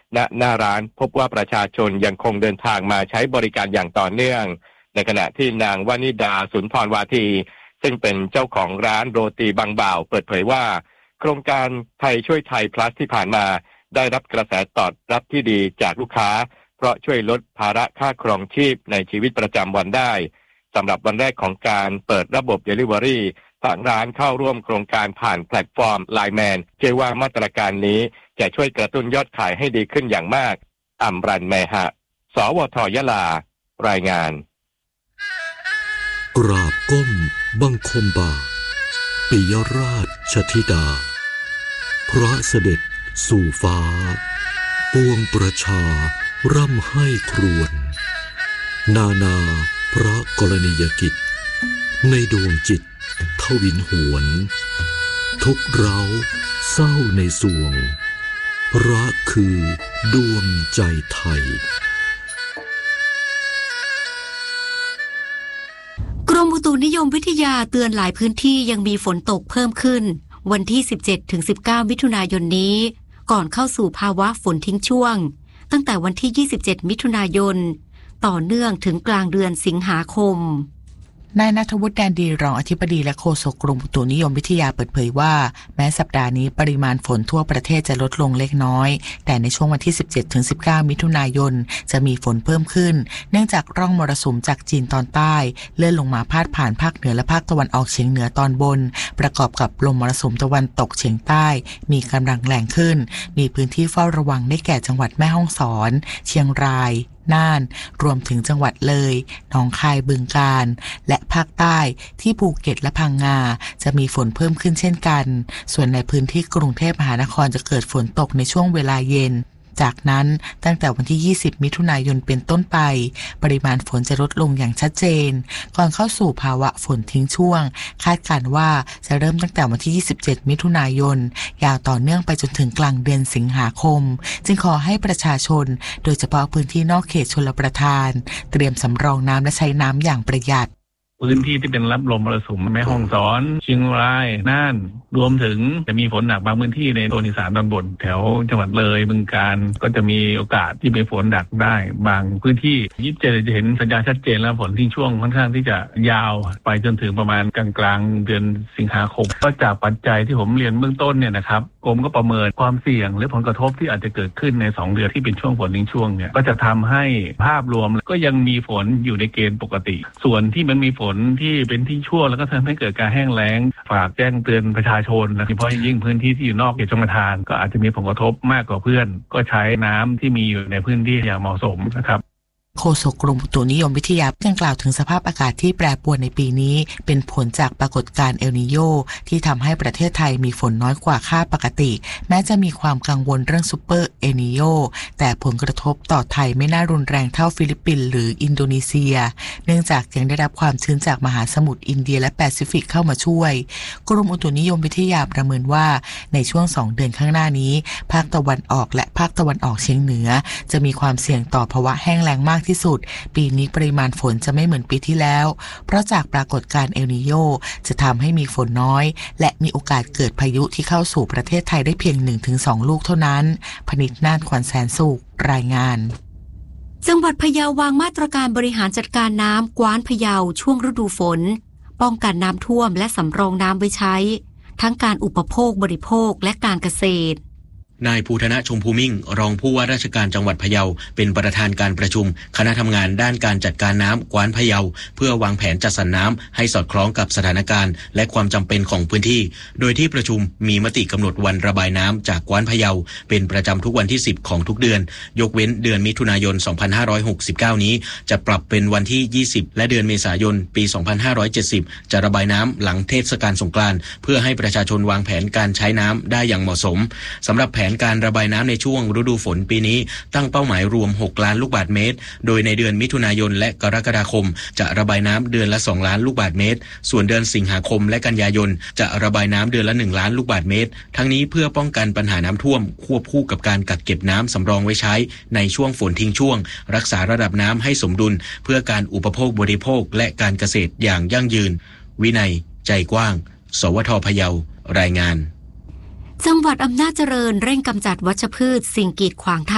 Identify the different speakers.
Speaker 1: ณหน้าร้านพบว่าประชาชนยังคงเดินทางมาใช้บริการอย่างต่อเนื่องในขณะที่นางวนิดาสุนทรวาทีซึ่งเป็นเจ้าของร้านโรตีบางบ่าวเปิดเผยว่าโครงการไทยช่วยไทย plus ที่ผ่านมาได้รับกระแสตอบรับที่ดีจากลูกค้าเพราะช่วยลดภาระค่าครองชีพในชีวิตประจำวันได้สำหรับวันแรกของการเปิดระบบ Delivery ทางร้านเข้าร่วมโครงการผ่านแพลตฟอร์ม Line Man เชื่อว่ามาตรการนี้จะช่วยกระตุ้นยอดขายให้ดีขึ้นอย่างมากอัมรันแมหะสวทยะลารายงาน
Speaker 2: กราบก้มบังคมบาทปิยราชธิดาพระเสด็จสู่ฟ้าปวงประชาร่ำให้ครวญนาพระกรณียกิจในดวงจิตทวินหวนทุกเร้าเศร้าในสวงรักคือดวงใจไทย
Speaker 3: กรมอุตุนิยมวิทยาเตือนหลายพื้นที่ยังมีฝนตกเพิ่มขึ้นวันที่ 17-19 มิถุนายนนี้ก่อนเข้าสู่ภาวะฝนทิ้งช่วงตั้งแต่วันที่ 27 มิถุนายนต่อเนื่องถึงกลางเดือนสิงหาคม
Speaker 4: นายณัฐวุฒิ แดนดีรองอธิบดีและโฆษกกรมอุตุนิยมวิทยาเปิดเผยว่าแม้สัปดาห์นี้ปริมาณฝนทั่วประเทศจะลดลงเล็กน้อยแต่ในช่วงวันที่ 17-19 มิถุนายนจะมีฝนเพิ่มขึ้นเนื่องจากร่องมรสุมจากจีนตอนใต้เลื่อนลงมาพาดผ่านภาคเหนือและภาคตะวันออกเฉียงเหนือตอนบนประกอบกับลมมรสุมตะวันตกเฉียงใต้มีกำลังแรงขึ้นมีพื้นที่เฝ้าระวังได้แก่จังหวัดแม่ฮ่องสอนเชียงรายน่านรวมถึงจังหวัดเลยหนองคายบึงกาฬและภาคใต้ที่ภูเก็ตและพังงาจะมีฝนเพิ่มขึ้นเช่นกันส่วนในพื้นที่กรุงเทพมหานครจะเกิดฝนตกในช่วงเวลาเย็นจากนั้นตั้งแต่วันที่ 20 มิถุนายนเป็นต้นไปปริมาณฝนจะลดลงอย่างชัดเจนก่อนเข้าสู่ภาวะฝนทิ้งช่วงคาดการณ์ว่าจะเริ่มตั้งแต่วันที่ 27 มิถุนายนยาวต่อเนื่องไปจนถึงกลางเดือนสิงหาคมจึงขอให้ประชาชนโดยเฉพาะพื้นที่นอกเขตชลประทานเตรียมสำรองน้ำและใช้น้ำอย่างประหยัด
Speaker 5: พื้นที่ที่เป็นรับลมมรสุมแม่ฮ่องสอนเชียงรายน่านรวมถึงจะมีฝนหนักบางพื้นที่ในโซนอีสานตอนบนแถวจังหวัดเลยบึงกาฬก็จะมีโอกาสที่มีฝนหนักได้บางพื้นที่27จะเห็นสัญญาณชัดเจนแล้วฝนทิ้งช่วงค่อนข้างที่จะยาวไปจนถึงประมาณกลางเดือนสิงหาคมก็จากปัจจัยที่ผมเรียนเบื้องต้นเนี่ยนะครับกรมก็ประเมินความเสี่ยงหรือผลกระทบที่อาจจะเกิดขึ้นใน2เดือนที่เป็นช่วงฝนทิ้งช่วงเนี่ยก็จะทำให้ภาพรวมก็ยังมีฝนอยู่ในเกณฑ์ปกติส่วนที่มันมีฝนที่เป็นทิ้งช่วงแล้วก็ทำให้เกิดการแห้งแล้งฝากแจ้งเตือนประชาชนโดยเฉพาะยิ่งพื้นที่ที่อยู่นอกเขตชลประทานก็อาจจะมีผลกระทบมากกว่าเพื่อนก็ใช้น้ำที่มีอยู่ในพื้นที่อย่างเหมาะสมนะครับ
Speaker 4: โฆษกกรมอุตุนิยมวิทยายังกล่าวถึงสภาพอากาศที่แปรปรวนในปีนี้เป็นผลจากปรากฏการณ์เอลนีโญที่ทำให้ประเทศไทยมีฝนน้อยกว่าค่าปกติแม้จะมีความกังวลเรื่องซูเปอร์เอลนีโญแต่ผลกระทบต่อไทยไม่น่ารุนแรงเท่าฟิลิปปินส์หรืออินโดนีเซียเนื่องจากยังได้รับความชื้นจากมหาสมุทรอินเดียและแปซิฟิกเข้ามาช่วยกรมอุตุนิยมวิทยาประเมินว่าในช่วง2เดือนข้างหน้านี้ภาคตะวันออกและภาคตะวันออกเฉียงเหนือจะมีความเสี่ยงต่อภาวะแห้งแล้งมากที่สุดปีนี้ปริมาณฝนจะไม่เหมือนปีที่แล้วเพราะจากปรากฏการณ์เอลนีโญจะทำให้มีฝนน้อยและมีโอกาสเกิดพายุที่เข้าสู่ประเทศไทยได้เพียง 1-2 ลูกเท่านั้นพนิษฐ์ นาฏ ขวัญแสนสุขรายงาน
Speaker 3: จังหวัดพะเยาวางมาตรการบริหารจัดการน้ำกว้านพะเยาช่วงฤดูฝนป้องกันน้ำท่วมและสำรองน้ำไว้ใช้ทั้งการอุปโภคบริโภคและการเกษตร
Speaker 6: นายภูธนะชมพูมิ่งรองผู้ว่าราชการจังหวัดพะเยาเป็นประธานการประชุมคณะทำงานด้านการจัดการน้ำกว้านพะเยาเพื่อวางแผนจัดสรรน้ำให้สอดคล้องกับสถานการณ์และความจำเป็นของพื้นที่โดยที่ประชุมมีมติกำหนดวันระบายน้ำจากกว้านพะเยาเป็นประจำทุกวันที่10ของทุกเดือนยกเว้นเดือนมิถุนายน 2569 นี้จะปรับเป็นวันที่20และเดือนเมษายนปี 2570จะระบายน้ำหลังเทศกาลสงกรานต์เพื่อให้ประชาชนวางแผนการใช้น้ำได้อย่างเหมาะสมสำหรับแผนการระบายน้ำในช่วงฤดูฝนปีนี้ตั้งเป้าหมายรวม6ล้านลูกบาศก์เมตรโดยในเดือนมิถุนายนและกรกฎาคมจะระบายน้ำเดือนละ2ล้านลูกบาศก์เมตรส่วนเดือนสิงหาคมและกันยายนจะระบายน้ำเดือนละ1ล้านลูกบาศก์เมตรทั้งนี้เพื่อป้องกันปัญหาน้ำท่วมควบคู่กับการกักเก็บน้ำสำรองไว้ใช้ในช่วงฝนทิ้งช่วงรักษาระดับน้ำให้สมดุลเพื่อการอุปโภคบริโภคและการเกษตรอย่างยั่งยืนวินัยใจกว้างสวทพะเยารายงาน
Speaker 3: จังหวัดอำนาจเจริญเร่งกำจัดวัชพืชสิ่งกีดขวาง